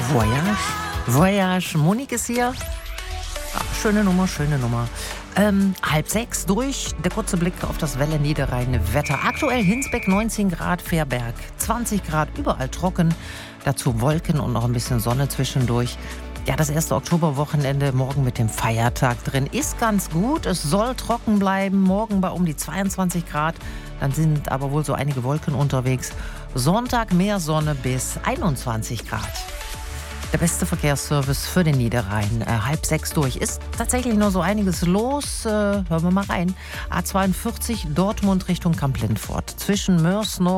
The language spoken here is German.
Voyage. Voyage. Monique ist hier. Ja, schöne Nummer, schöne Nummer. 5:30 durch. Der kurze Blick auf das Welle Niederrhein-Wetter. Aktuell Hinsbeck 19 Grad, Fährberg 20 Grad, überall trocken. Dazu Wolken und noch ein bisschen Sonne zwischendurch. Ja, das erste Oktoberwochenende morgen mit dem Feiertag drin ist ganz gut. Es soll trocken bleiben. Morgen bei um die 22 Grad. Dann sind aber wohl so einige Wolken unterwegs. Sonntag mehr Sonne bis 21 Grad. Der beste Verkehrsservice für den Niederrhein. 5:30 durch. Ist tatsächlich noch so einiges los. Hören wir mal rein. A42 Dortmund Richtung Kamp-Lindfort. Zwischen Mörs Nord